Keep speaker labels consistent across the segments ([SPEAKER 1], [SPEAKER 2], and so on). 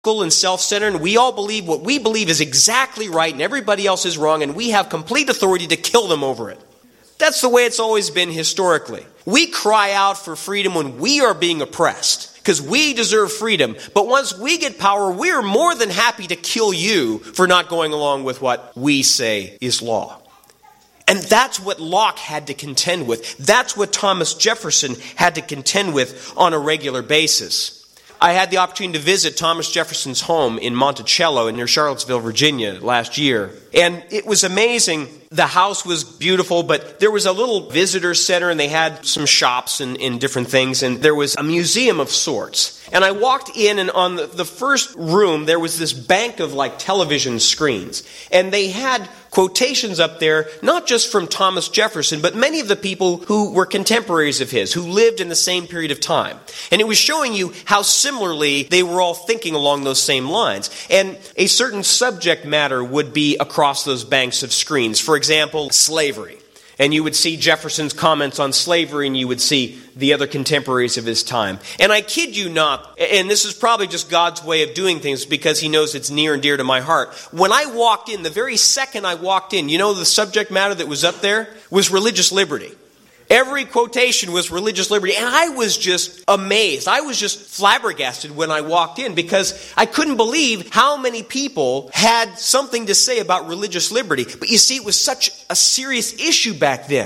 [SPEAKER 1] and self-centered, and we all believe what we believe is exactly right and everybody else is wrong, and we have complete authority to kill them over it. That's the way it's always been historically. We cry out for freedom when we are being oppressed because we deserve freedom. But once we get power, we're more than happy to kill you for not going along with what we say is law. And that's what Locke had to contend with. That's what Thomas Jefferson had to contend with on a regular basis. I had the opportunity to visit Thomas Jefferson's home in Monticello near Charlottesville, Virginia last year. And it was amazing. The house was beautiful, but there was a little visitor center and they had some shops and different things. And there was a museum of sorts. And I walked in, and on the first room, there was this bank of like television screens. And they had quotations up there, not just from Thomas Jefferson, but many of the people who were contemporaries of his, who lived in the same period of time. And it was showing you how similarly they were all thinking along those same lines. And a certain subject matter would be across those banks of screens. For example, slavery. And you would see Jefferson's comments on slavery, and you would see the other contemporaries of his time. And I kid you not, and this is probably just God's way of doing things because he knows it's near and dear to my heart. When I walked in, the very second I walked in, you know the subject matter that was up there was religious liberty. Every quotation was religious liberty. And I was just amazed. I was just flabbergasted when I walked in because I couldn't believe how many people had something to say about religious liberty. But you see, it was such a serious issue back then.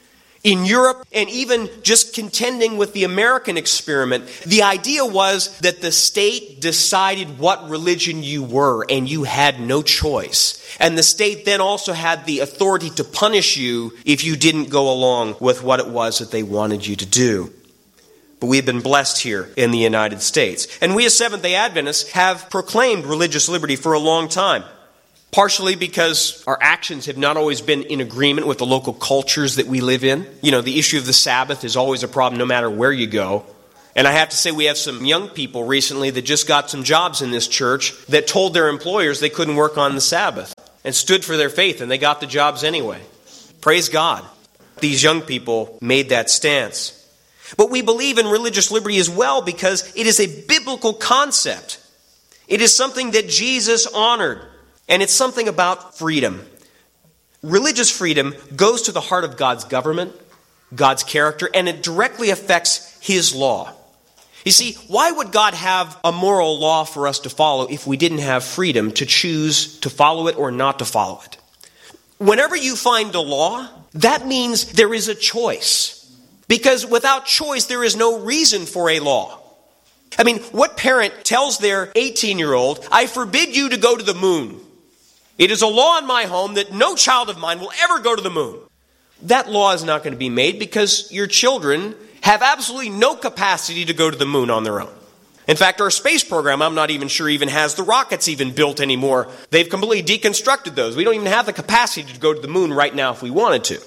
[SPEAKER 1] In Europe, and even just contending with the American experiment, the idea was that the state decided what religion you were, and you had no choice. And the state then also had the authority to punish you if you didn't go along with what it was that they wanted you to do. But we've been blessed here in the United States. And we as Seventh-day Adventists have proclaimed religious liberty for a long time. Partially because our actions have not always been in agreement with the local cultures that we live in. You know, the issue of the Sabbath is always a problem no matter where you go. And I have to say we have some young people recently that just got some jobs in this church that told their employers they couldn't work on the Sabbath and stood for their faith, and they got the jobs anyway. Praise God. These young people made that stance. But we believe in religious liberty as well because it is a biblical concept. It is something that Jesus honored. And it's something about freedom. Religious freedom goes to the heart of God's government, God's character, and it directly affects his law. You see, why would God have a moral law for us to follow if we didn't have freedom to choose to follow it or not to follow it? Whenever you find a law, that means there is a choice. Because without choice, there is no reason for a law. I mean, what parent tells their 18-year-old, I forbid you to go to the moon? It is a law in my home that no child of mine will ever go to the moon. That law is not going to be made because your children have absolutely no capacity to go to the moon on their own. In fact, our space program, I'm not even sure even has the rockets even built anymore. They've completely deconstructed those. We don't even have the capacity to go to the moon right now if we wanted to.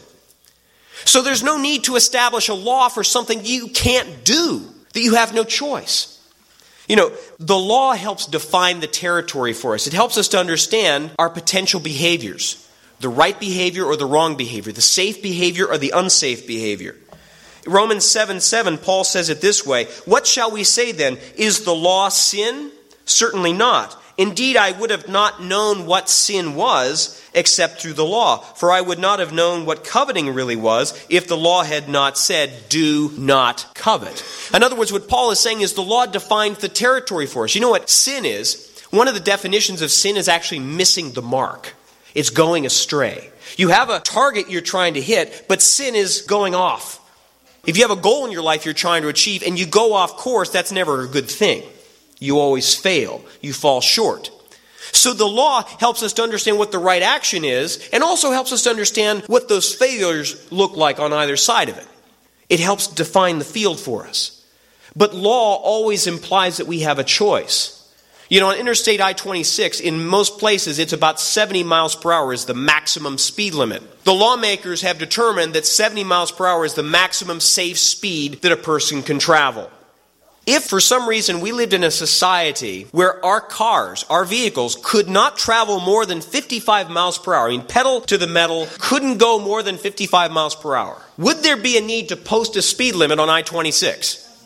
[SPEAKER 1] So there's no need to establish a law for something you can't do, that you have no choice. You know, the law helps define the territory for us. It helps us to understand our potential behaviors. The right behavior or the wrong behavior. The safe behavior or the unsafe behavior. Romans 7:7, Paul says it this way, what shall we say then? Is the law sin? Certainly not. Indeed, I would have not known what sin was except through the law. For I would not have known what coveting really was if the law had not said, do not covet. In other words, what Paul is saying is the law defines the territory for us. You know what sin is? One of the definitions of sin is actually missing the mark. It's going astray. You have a target you're trying to hit, but sin is going off. If you have a goal in your life you're trying to achieve and you go off course, that's never a good thing. You always fail. You fall short. So the law helps us to understand what the right action is and also helps us to understand what those failures look like on either side of it. It helps define the field for us. But law always implies that we have a choice. You know, on Interstate I-26, in most places, it's about 70 miles per hour is the maximum speed limit. The lawmakers have determined that 70 miles per hour is the maximum safe speed that a person can travel. If for some reason we lived in a society where our cars, our vehicles, could not travel more than 55 miles per hour, I mean, pedal to the metal, couldn't go more than 55 miles per hour, would there be a need to post a speed limit on I-26?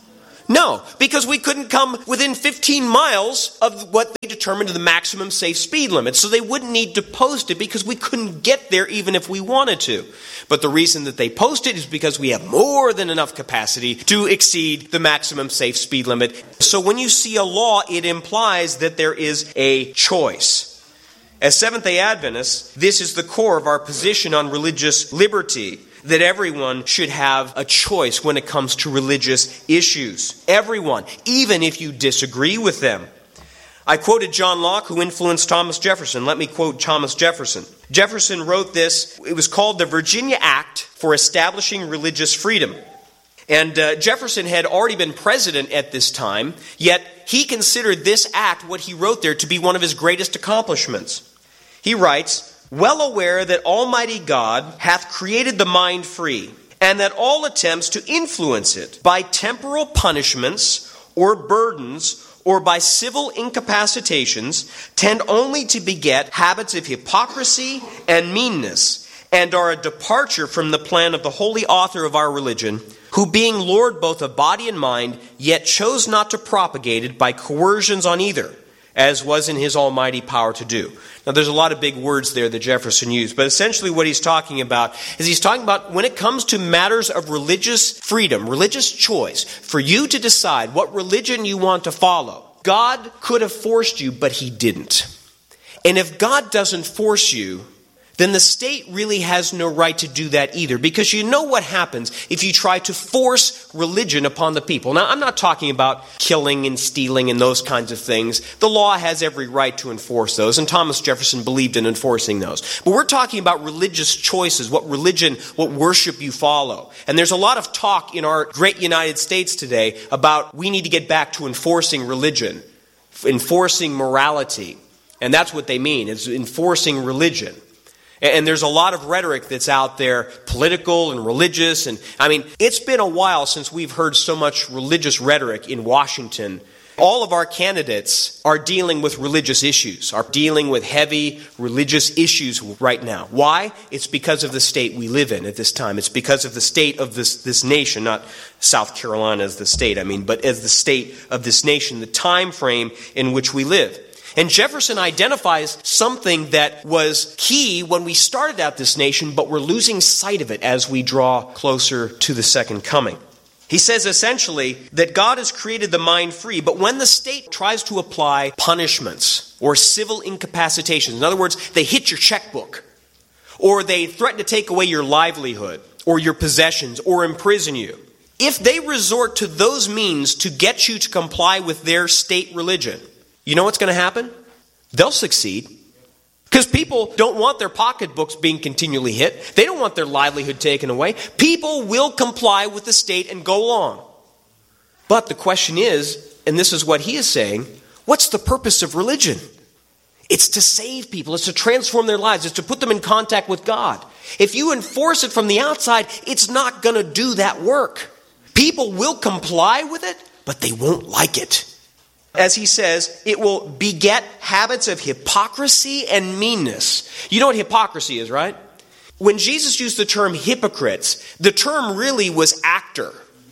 [SPEAKER 1] No, because we couldn't come within 15 miles of what they determined the maximum safe speed limit. So they wouldn't need to post it because we couldn't get there even if we wanted to. But the reason that they post it is because we have more than enough capacity to exceed the maximum safe speed limit. So when you see a law, it implies that there is a choice. As Seventh-day Adventists, this is the core of our position on religious liberty, that everyone should have a choice when it comes to religious issues. Everyone, even if you disagree with them. I quoted John Locke, who influenced Thomas Jefferson. Let me quote Thomas Jefferson. Jefferson wrote this. It was called the Virginia Act for Establishing Religious Freedom. And Jefferson had already been president at this time, yet he considered this act, what he wrote there, to be one of his greatest accomplishments. He writes, "Well aware that Almighty God hath created the mind free, and that all attempts to influence it by temporal punishments or burdens or by civil incapacitations tend only to beget habits of hypocrisy and meanness, and are a departure from the plan of the holy author of our religion, who being Lord both of body and mind, yet chose not to propagate it by coercions on either, as was in his almighty power to do." Now, there's a lot of big words there that Jefferson used, but essentially what he's talking about is he's talking about when it comes to matters of religious freedom, religious choice, for you to decide what religion you want to follow. God could have forced you, but he didn't. And if God doesn't force you, then the state really has no right to do that either. Because you know what happens if you try to force religion upon the people. Now, I'm not talking about killing and stealing and those kinds of things. The law has every right to enforce those, and Thomas Jefferson believed in enforcing those. But we're talking about religious choices, what religion, what worship you follow. And there's a lot of talk in our great United States today about we need to get back to enforcing religion, enforcing morality. And that's what they mean, is enforcing religion. And there's a lot of rhetoric that's out there, political and religious. And I mean, it's been a while since we've heard so much religious rhetoric in Washington. All of our candidates are dealing with religious issues, are dealing with heavy religious issues right now. Why? It's because of the state we live in at this time. It's because of the state of this nation, not South Carolina as the state, but as the state of this nation, the time frame in which we live. And Jefferson identifies something that was key when we started out this nation, but we're losing sight of it as we draw closer to the second coming. He says essentially that God has created the mind free, but when the state tries to apply punishments or civil incapacitations, in other words, they hit your checkbook, or they threaten to take away your livelihood or your possessions or imprison you, if they resort to those means to get you to comply with their state religion, you know what's going to happen? They'll succeed. Because people don't want their pocketbooks being continually hit. They don't want their livelihood taken away. People will comply with the state and go along. But the question is, and this is what he is saying, what's the purpose of religion? It's to save people. It's to transform their lives. It's to put them in contact with God. If you enforce it from the outside, it's not going to do that work. People will comply with it, but they won't like it. As he says, it will beget habits of hypocrisy and meanness. You know what hypocrisy is, right? When Jesus used the term hypocrites, the term really was actor.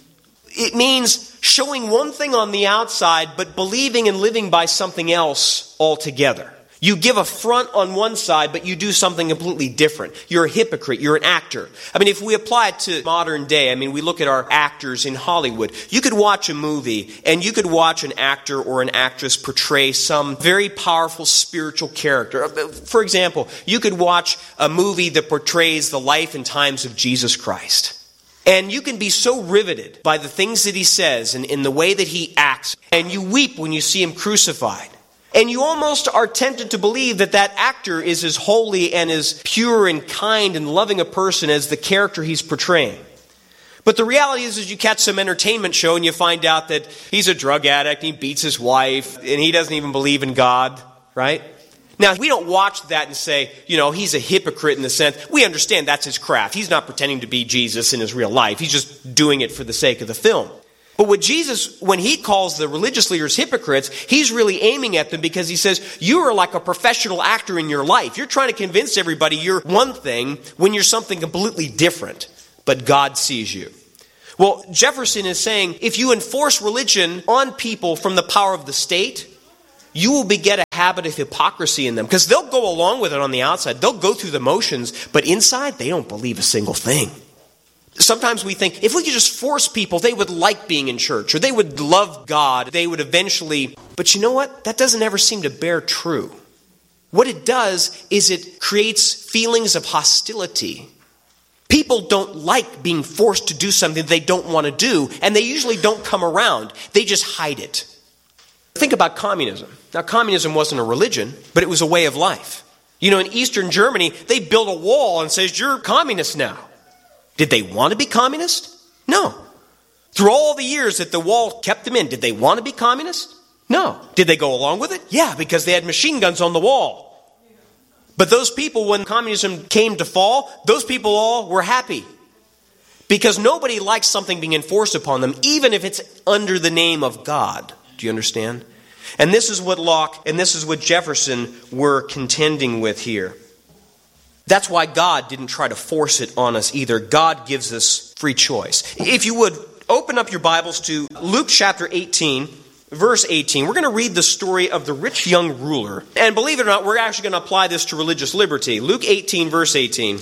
[SPEAKER 1] It means showing one thing on the outside, but believing and living by something else altogether. You give a front on one side, but you do something completely different. You're a hypocrite. You're an actor. If we apply it to modern day, we look at our actors in Hollywood. You could watch a movie, and you could watch an actor or an actress portray some very powerful spiritual character. For example, you could watch a movie that portrays the life and times of Jesus Christ. And you can be so riveted by the things that he says and in the way that he acts, and you weep when you see him crucified. And you almost are tempted to believe that that actor is as holy and as pure and kind and loving a person as the character he's portraying. But the reality is you catch some entertainment show and you find out that he's a drug addict, he beats his wife, and he doesn't even believe in God, right? Now, we don't watch that and say, he's a hypocrite in the sense, we understand that's his craft. He's not pretending to be Jesus in his real life. He's just doing it for the sake of the film. But with Jesus, when he calls the religious leaders hypocrites, he's really aiming at them because he says, you are like a professional actor in your life. You're trying to convince everybody you're one thing when you're something completely different. But God sees you. Well, Jefferson is saying if you enforce religion on people from the power of the state, you will beget a habit of hypocrisy in them, because they'll go along with it on the outside. They'll go through the motions, but inside they don't believe a single thing. Sometimes we think if we could just force people, they would like being in church, or they would love God, they would eventually... But you know what? That doesn't ever seem to bear true. What it does is it creates feelings of hostility. People don't like being forced to do something they don't want to do, and they usually don't come around. They just hide it. Think about communism. Now, communism wasn't a religion, but it was a way of life. You know, in Eastern Germany, they built a wall and says, you're communist now. Did they want to be communist? No. Through all the years that the wall kept them in, did they want to be communist? No. Did they go along with it? Yeah, because they had machine guns on the wall. But those people, when communism came to fall, those people all were happy. Because nobody likes something being enforced upon them, even if it's under the name of God. Do you understand? And this is what Locke and this is what Jefferson were contending with here. That's why God didn't try to force it on us either. God gives us free choice. If you would, open up your Bibles to Luke chapter 18, verse 18. We're going to read the story of the rich young ruler. And believe it or not, we're actually going to apply this to religious liberty. Luke 18, verse 18.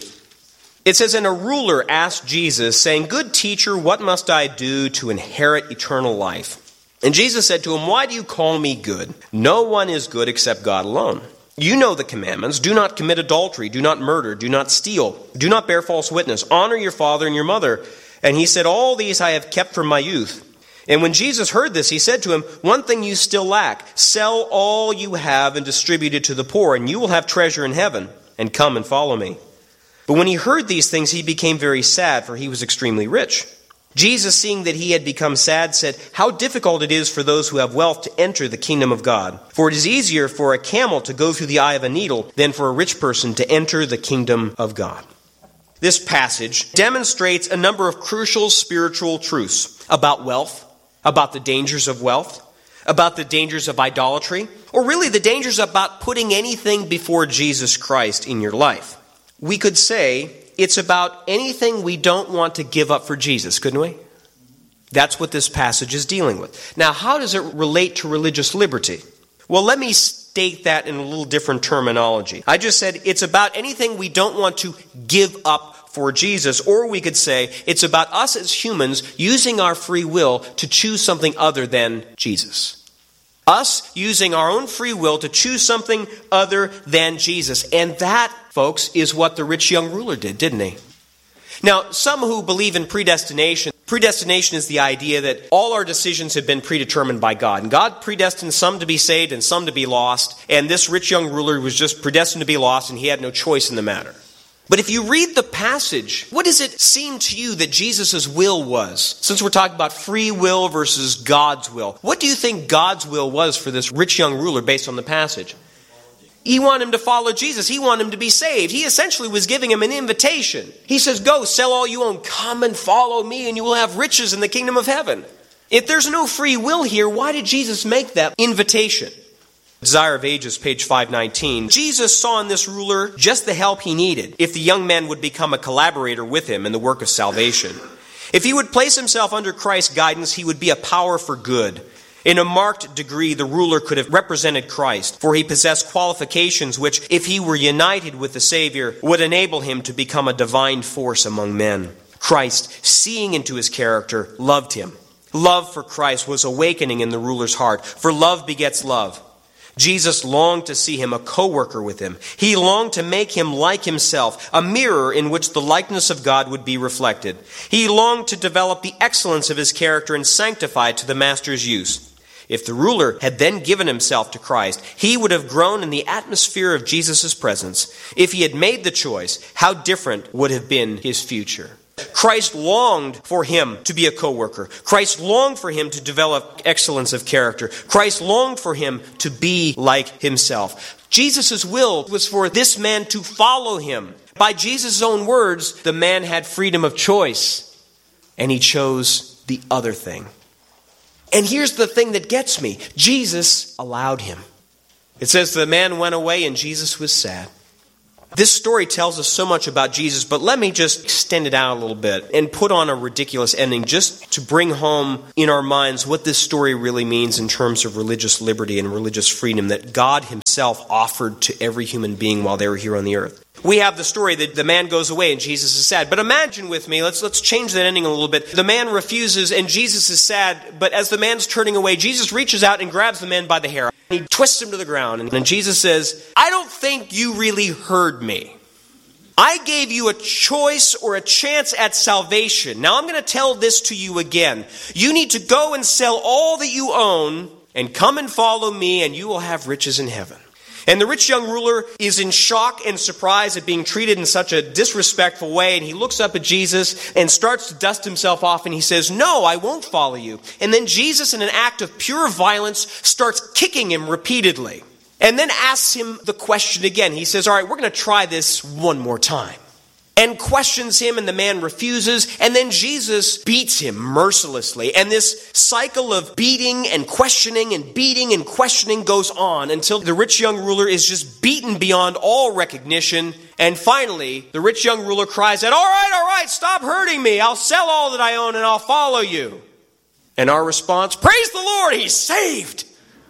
[SPEAKER 1] It says, and a ruler asked Jesus, saying, good teacher, what must I do to inherit eternal life? And Jesus said to him, why do you call me good? No one is good except God alone. You know the commandments. Do not commit adultery. Do not murder. Do not steal. Do not bear false witness. Honor your father and your mother. And he said, all these I have kept from my youth. And when Jesus heard this, he said to him, one thing you still lack. Sell all you have and distribute it to the poor, and you will have treasure in heaven. And come and follow me. But when he heard these things, he became very sad, for he was extremely rich. Jesus, seeing that he had become sad, said, how difficult it is for those who have wealth to enter the kingdom of God. For it is easier for a camel to go through the eye of a needle than for a rich person to enter the kingdom of God. This passage demonstrates a number of crucial spiritual truths about wealth, about the dangers of wealth, about the dangers of idolatry, or really the dangers about putting anything before Jesus Christ in your life. We could say it's about anything we don't want to give up for Jesus, couldn't we? That's what this passage is dealing with. Now, how does it relate to religious liberty? Well, let me state that in a little different terminology. I just said it's about anything we don't want to give up for Jesus, or we could say it's about us as humans using our free will to choose something other than Jesus. Us using our own free will to choose something other than Jesus. And that, folks, is what the rich young ruler did, didn't he? Now, some who believe in predestination is the idea that all our decisions have been predetermined by God. And God predestined some to be saved and some to be lost. And this rich young ruler was just predestined to be lost, and he had no choice in the matter. But if you read the passage, what does it seem to you that Jesus' will was? Since we're talking about free will versus God's will, what do you think God's will was for this rich young ruler based on the passage? He wanted him to follow Jesus. He wanted him to be saved. He essentially was giving him an invitation. He says, go, sell all you own, come and follow me, and you will have riches in the kingdom of heaven. If there's no free will here, why did Jesus make that invitation? Desire of Ages, page 519. Jesus saw in this ruler just the help he needed if the young man would become a collaborator with him in the work of salvation. If he would place himself under Christ's guidance, he would be a power for good. In a marked degree, the ruler could have represented Christ, for he possessed qualifications which, if he were united with the Savior, would enable him to become a divine force among men. Christ, seeing into his character, loved him. Love for Christ was awakening in the ruler's heart, for love begets love. Jesus longed to see him a co-worker with him. He longed to make him like himself, a mirror in which the likeness of God would be reflected. He longed to develop the excellence of his character and sanctify it to the master's use. If the ruler had then given himself to Christ, he would have grown in the atmosphere of Jesus' presence. If he had made the choice, how different would have been his future? Christ longed for him to be a co-worker. Christ longed for him to develop excellence of character. Christ longed for him to be like himself. Jesus' will was for this man to follow him. By Jesus' own words, the man had freedom of choice, and he chose the other thing. And here's the thing that gets me. Jesus allowed him. It says the man went away and Jesus was sad. This story tells us so much about Jesus, but let me just extend it out a little bit and put on a ridiculous ending just to bring home in our minds what this story really means in terms of religious liberty and religious freedom that God himself offered to every human being while they were here on the earth. We have the story that the man goes away and Jesus is sad. But imagine with me, let's change that ending a little bit. The man refuses and Jesus is sad, but as the man's turning away, Jesus reaches out and grabs the man by the hair. He twists him to the ground and then Jesus says, I don't think you really heard me. I gave you a choice or a chance at salvation. Now I'm going to tell this to you again. You need to go and sell all that you own and come and follow me and you will have riches in heaven. And the rich young ruler is in shock and surprise at being treated in such a disrespectful way. And he looks up at Jesus and starts to dust himself off. And he says, no, I won't follow you. And then Jesus, in an act of pure violence, starts kicking him repeatedly. And then asks him the question again. He says, all right, we're going to try this one more time. And questions him, and the man refuses. And then Jesus beats him mercilessly. And this cycle of beating and questioning goes on until the rich young ruler is just beaten beyond all recognition. And finally, the rich young ruler cries out, all right, stop hurting me. I'll sell all that I own and I'll follow you. And our response, praise the Lord, he's saved.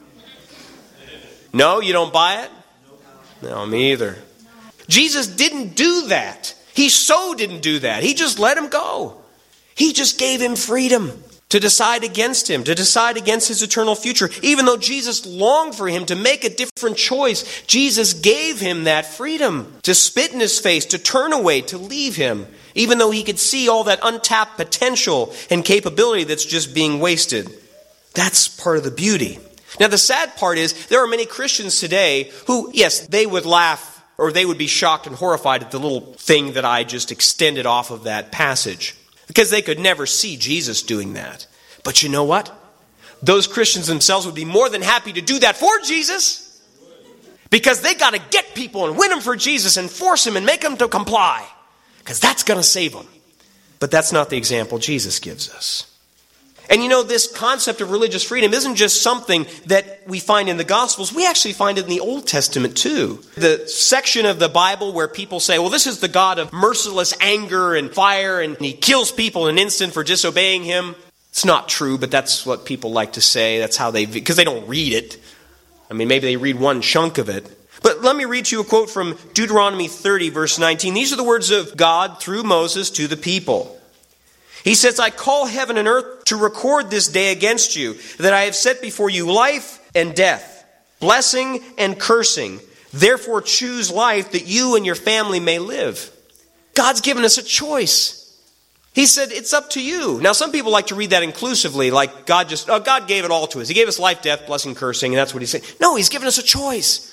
[SPEAKER 1] No, you don't buy it? No, me either. Jesus didn't do that. He so didn't do that. He just let him go. He just gave him freedom to decide against him, to decide against his eternal future. Even though Jesus longed for him to make a different choice, Jesus gave him that freedom to spit in his face, to turn away, to leave him, even though he could see all that untapped potential and capability that's just being wasted. That's part of the beauty. Now, the sad part is there are many Christians today who, yes, they would laugh or they would be shocked and horrified at the little thing that I just extended off of that passage, because they could never see Jesus doing that. But you know what? Those Christians themselves would be more than happy to do that for Jesus, because they got to get people and win them for Jesus and force them and make them to comply, because that's going to save them. But that's not the example Jesus gives us. And you know, this concept of religious freedom isn't just something that we find in the Gospels. We actually find it in the Old Testament too. The section of the Bible where people say, well, this is the God of merciless anger and fire, and he kills people in an instant for disobeying him. It's not true, but that's what people like to say. That's how because they don't read it. I mean, maybe they read one chunk of it. But let me read to you a quote from Deuteronomy 30, verse 19. These are the words of God through Moses to the people. He says, I call heaven and earth to record this day against you, that I have set before you life and death, blessing and cursing. Therefore choose life that you and your family may live. God's given us a choice. He said, it's up to you. Now, some people like to read that inclusively, like God gave it all to us. He gave us life, death, blessing, cursing, and that's what he's saying. No, he's given us a choice.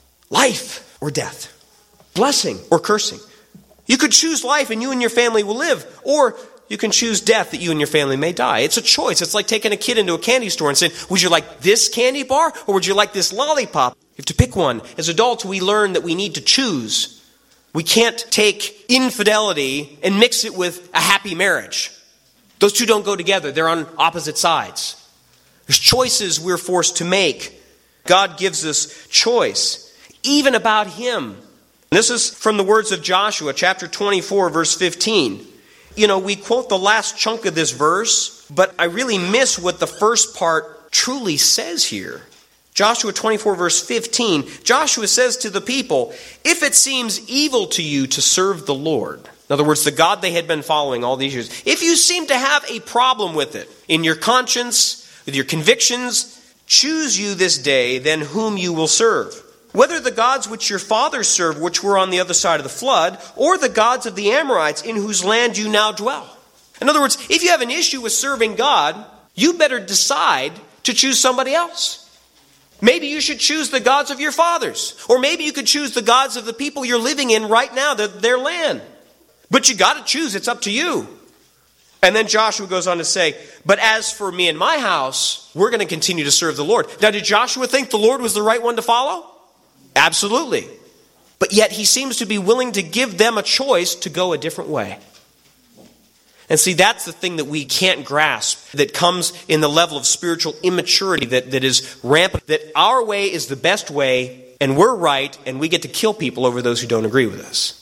[SPEAKER 1] Life or death. Blessing or cursing. You could choose life and you and your family will live, or you can choose death that you and your family may die. It's a choice. It's like taking a kid into a candy store and saying, would you like this candy bar or would you like this lollipop? You have to pick one. As adults, we learn that we need to choose. We can't take infidelity and mix it with a happy marriage. Those two don't go together. They're on opposite sides. There's choices we're forced to make. God gives us choice, even about him. This is from the words of Joshua, chapter 24, verse 15. You know, we quote the last chunk of this verse, but I really miss what the first part truly says here. Joshua 24, verse 15. Joshua says to the people, if it seems evil to you to serve the Lord, in other words, the God they had been following all these years, if you seem to have a problem with it in your conscience, with your convictions, choose you this day then whom you will serve. Whether the gods which your fathers served, which were on the other side of the flood, or the gods of the Amorites in whose land you now dwell. In other words, if you have an issue with serving God, you better decide to choose somebody else. Maybe you should choose the gods of your fathers. Or maybe you could choose the gods of the people you're living in right now, their land. But you got to choose. It's up to you. And then Joshua goes on to say, but as for me and my house, we're going to continue to serve the Lord. Now, did Joshua think the Lord was the right one to follow? Absolutely. But yet he seems to be willing to give them a choice to go a different way. And see, that's the thing that we can't grasp, that comes in the level of spiritual immaturity that is rampant, that our way is the best way and we're right, and we get to kill people over those who don't agree with us.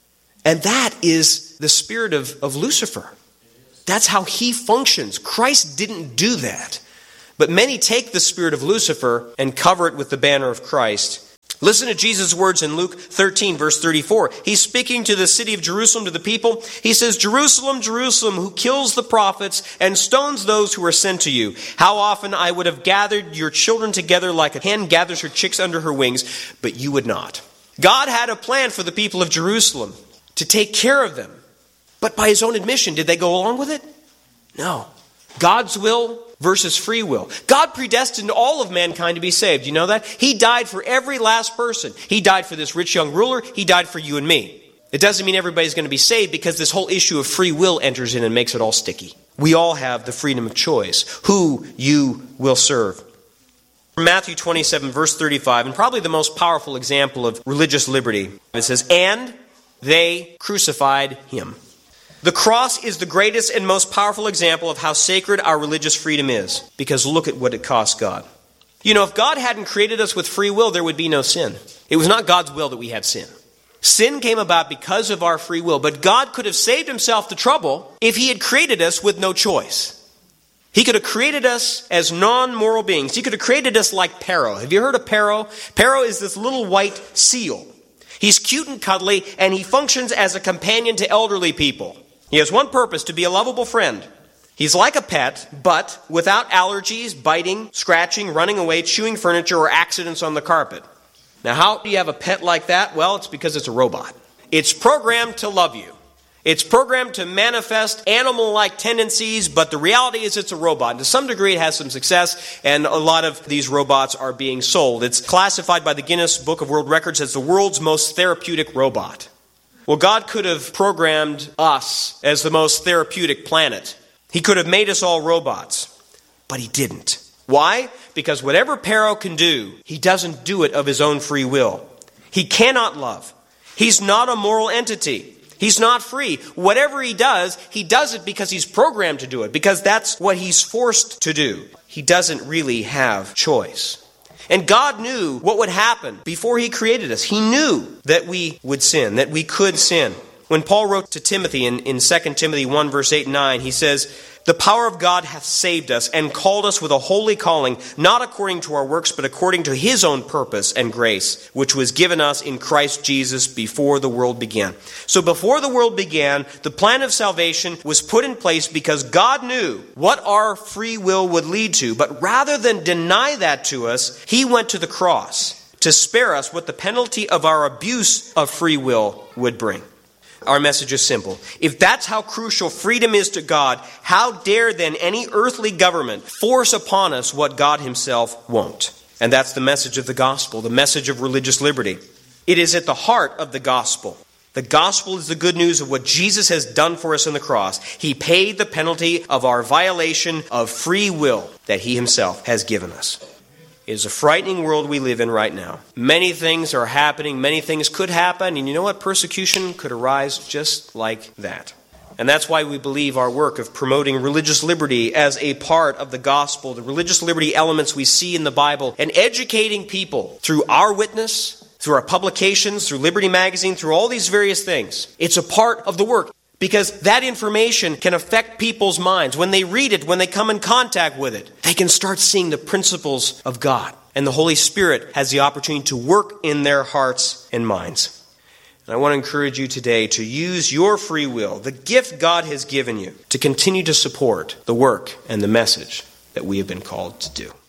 [SPEAKER 1] And that is the spirit of Lucifer. That's how he functions. Christ didn't do that. But many take the spirit of Lucifer and cover it with the banner of Christ. Listen to Jesus' words in Luke 13, verse 34. He's speaking to the city of Jerusalem, to the people. He says, Jerusalem, Jerusalem, who kills the prophets and stones those who are sent to you. How often I would have gathered your children together like a hen gathers her chicks under her wings, but you would not. God had a plan for the people of Jerusalem to take care of them. But by his own admission, did they go along with it? No. God's will versus free will. God predestined all of mankind to be saved. You know that? He died for every last person. He died for this rich young ruler. He died for you and me. It doesn't mean everybody's going to be saved because this whole issue of free will enters in and makes it all sticky. We all have the freedom of choice, who you will serve. Matthew 27, verse 35, and probably the most powerful example of religious liberty. It says, and they crucified him. The cross is the greatest and most powerful example of how sacred our religious freedom is, because look at what it cost God. You know, if God hadn't created us with free will, there would be no sin. It was not God's will that we have sin. Sin came about because of our free will, but God could have saved himself the trouble if he had created us with no choice. He could have created us as non-moral beings. He could have created us like Pharaoh. Have you heard of Pharaoh? Pharaoh is this little white seal. He's cute and cuddly, and he functions as a companion to elderly people. He has one purpose, to be a lovable friend. He's like a pet, but without allergies, biting, scratching, running away, chewing furniture, or accidents on the carpet. Now, how do you have a pet like that? Well, it's because it's a robot. It's programmed to love you. It's programmed to manifest animal-like tendencies, but the reality is it's a robot. And to some degree, it has some success, and a lot of these robots are being sold. It's classified by the Guinness Book of World Records as the world's most therapeutic robot. Well, God could have programmed us as the most therapeutic planet. He could have made us all robots, but he didn't. Why? Because whatever Pharaoh can do, he doesn't do it of his own free will. He cannot love. He's not a moral entity. He's not free. Whatever he does it because he's programmed to do it, because that's what he's forced to do. He doesn't really have choice. And God knew what would happen before he created us. He knew that we would sin, that we could sin. When Paul wrote to Timothy in 2 Timothy 1, verse 8 and 9, he says, the power of God hath saved us and called us with a holy calling, not according to our works, but according to his own purpose and grace, which was given us in Christ Jesus before the world began. So before the world began, the plan of salvation was put in place because God knew what our free will would lead to. But rather than deny that to us, he went to the cross to spare us what the penalty of our abuse of free will would bring. Our message is simple. If that's how crucial freedom is to God, how dare then any earthly government force upon us what God himself won't? And that's the message of the gospel, the message of religious liberty. It is at the heart of the gospel. The gospel is the good news of what Jesus has done for us on the cross. He paid the penalty of our violation of free will that he himself has given us. It is a frightening world we live in right now. Many things are happening. Many things could happen. And you know what? Persecution could arise just like that. And that's why we believe our work of promoting religious liberty as a part of the gospel, the religious liberty elements we see in the Bible, and educating people through our witness, through our publications, through Liberty Magazine, through all these various things. It's a part of the work. Because that information can affect people's minds. When they read it, when they come in contact with it, they can start seeing the principles of God. And the Holy Spirit has the opportunity to work in their hearts and minds. And I want to encourage you today to use your free will, the gift God has given you, to continue to support the work and the message that we have been called to do.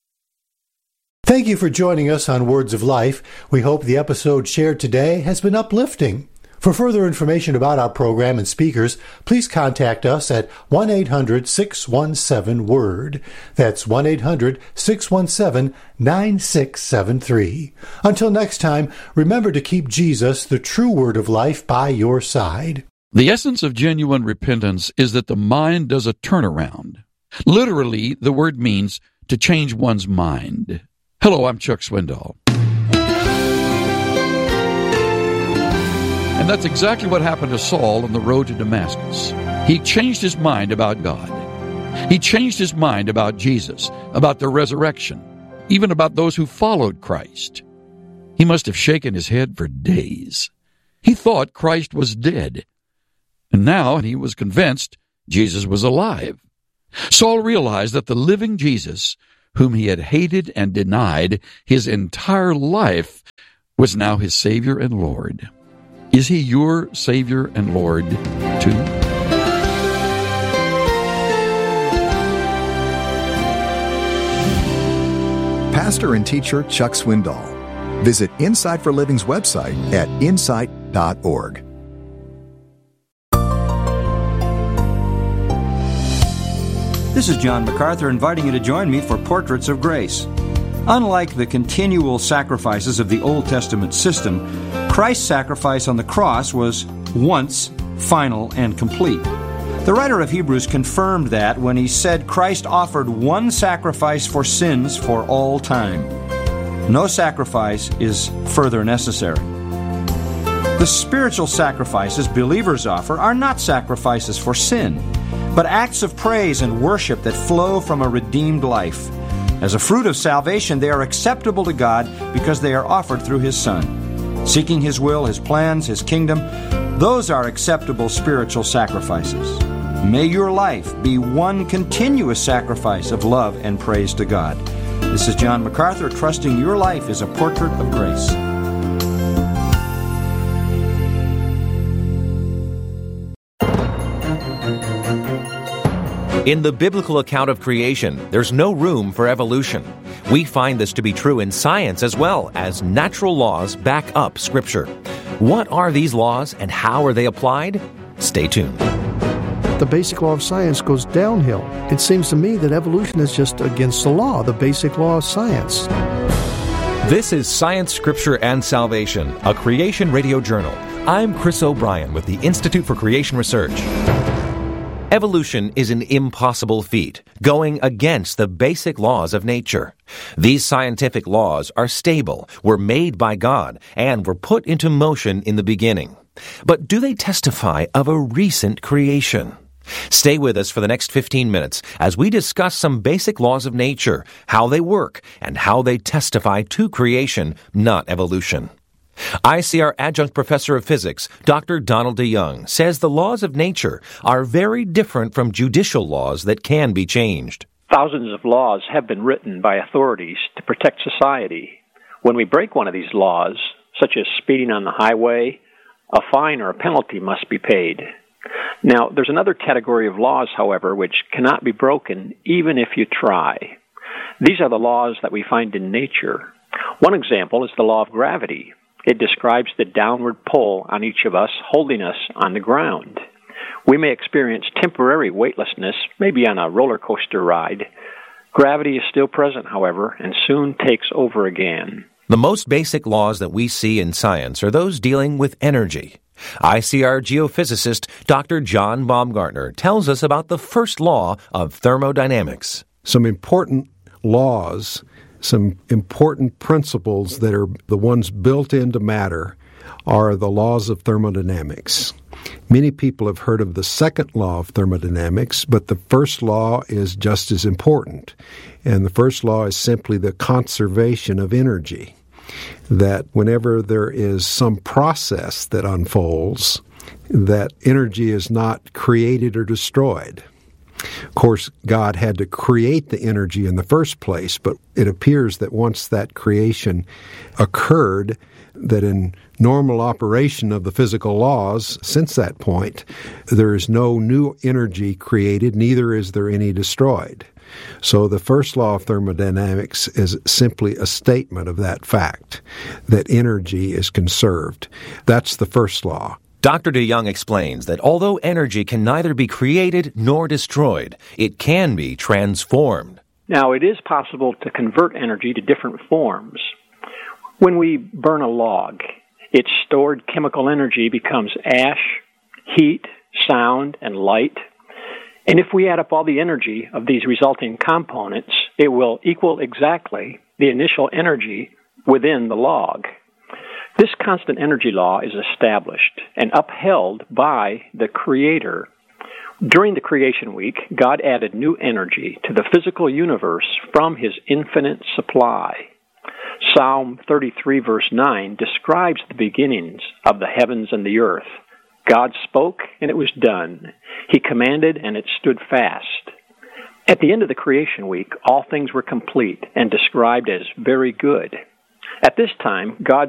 [SPEAKER 2] Thank you for joining us on Words of Life. We hope the episode shared today has been uplifting. For further information about our program and speakers, please contact us at 1-800-617-WORD. That's 1-800-617-9673. Until next time, remember to keep Jesus, the true Word of life, by your side.
[SPEAKER 3] The essence of genuine repentance is that the mind does a turnaround. Literally, the word means to change one's mind. Hello, I'm Chuck Swindoll. And that's exactly what happened to Saul on the road to Damascus. He changed his mind about God. He changed his mind about Jesus, about the resurrection, even about those who followed Christ. He must have shaken his head for days. He thought Christ was dead, and now he was convinced Jesus was alive. Saul realized that the living Jesus, whom he had hated and denied his entire life, was now his Savior and Lord. Is he your Savior and Lord, too?
[SPEAKER 4] Pastor and teacher Chuck Swindoll. Visit Insight for Living's website at insight.org.
[SPEAKER 5] This is John MacArthur inviting you to join me for Portraits of Grace. Unlike the continual sacrifices of the Old Testament system, Christ's sacrifice on the cross was once, final, and complete. The writer of Hebrews confirmed that when he said Christ offered one sacrifice for sins for all time. No sacrifice is further necessary. The spiritual sacrifices believers offer are not sacrifices for sin, but acts of praise and worship that flow from a redeemed life. As a fruit of salvation, they are acceptable to God because they are offered through His Son. Seeking His will, His plans, His kingdom, those are acceptable spiritual sacrifices. May your life be one continuous sacrifice of love and praise to God. This is John MacArthur, trusting your life is a portrait of grace.
[SPEAKER 6] In the biblical account of creation, there's no room for evolution. We find this to be true in science as well, as natural laws back up Scripture. What are these laws and how are they applied? Stay tuned.
[SPEAKER 7] The basic law of science goes downhill. It seems to me that evolution is just against the law, the basic law of science.
[SPEAKER 6] This is Science, Scripture, and Salvation, a creation radio journal. I'm Chris O'Brien with the Institute for Creation Research. Evolution is an impossible feat, going against the basic laws of nature. These scientific laws are stable, were made by God, and were put into motion in the beginning. But do they testify of a recent creation? Stay with us for the next 15 minutes as we discuss some basic laws of nature, how they work, and how they testify to creation, not evolution. ICR Adjunct Professor of Physics, Dr. Donald DeYoung, says the laws of nature are very different from judicial laws that can be changed.
[SPEAKER 8] Thousands of laws have been written by authorities to protect society. When we break one of these laws, such as speeding on the highway, a fine or a penalty must be paid. Now, there's another category of laws, however, which cannot be broken even if you try. These are the laws that we find in nature. One example is the law of gravity. It describes the downward pull on each of us, holding us on the ground. We may experience temporary weightlessness, maybe on a roller coaster ride. Gravity is still present, however, and soon takes over again.
[SPEAKER 6] The most basic laws that we see in science are those dealing with energy. ICR geophysicist Dr. John Baumgartner tells us about the first law of thermodynamics.
[SPEAKER 9] Some important laws, some important principles that are the ones built into matter are the laws of thermodynamics. Many people have heard of the second law of thermodynamics, but the first law is just as important. And the first law is simply the conservation of energy, that whenever there is some process that unfolds, that energy is not created or destroyed. Of course, God had to create the energy in the first place, but it appears that once that creation occurred, that in normal operation of the physical laws since that point, there is no new energy created, neither is there any destroyed. So the first law of thermodynamics is simply a statement of that fact, that energy is conserved. That's the first law.
[SPEAKER 6] Dr. DeYoung explains that although energy can neither be created nor destroyed, it can be transformed.
[SPEAKER 8] Now, it is possible to convert energy to different forms. When we burn a log, its stored chemical energy becomes ash, heat, sound, and light. And if we add up all the energy of these resulting components, it will equal exactly the initial energy within the log. This constant energy law is established and upheld by the Creator. During the creation week, God added new energy to the physical universe from His infinite supply. Psalm 33, verse 9, describes the beginnings of the heavens and the earth. God spoke, and it was done. He commanded, and it stood fast. At the end of the creation week, all things were complete and described as very good. At this time, God